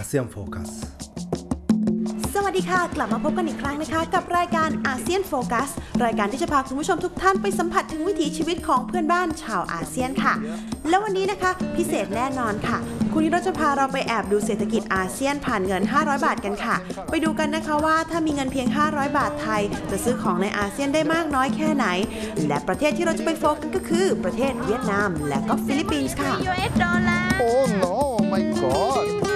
อาเซียนโฟกัสสวัสดีค่ะกลับมาพบกันอีกครั้งนะคะกับรายการอาเซียนโฟกัสรายการที่จะพาคุณผู้ชมทุกท่านไปสัมผัสถึงวิถีชีวิตของเพื่อนบ้านชาวอาเซียนค่ะแล้ววันนี้นะคะพิเศษแน่นอนค่ะคุณนิโรจน์จะพาเราไปแอบดูเศรษฐกิจอาเซียนผ่านเงิน500 บาทกันค่ะไปดูกันนะคะว่าถ้ามีเงินเพียง500 บาทไทยจะซื้อของในอาเซียนได้มากน้อยแค่ไหนและประเทศที่เราจะไปโฟกัสก็คือประเทศเวียดนามและก็ฟิลิปปินส์ค่ะ Oh no, my God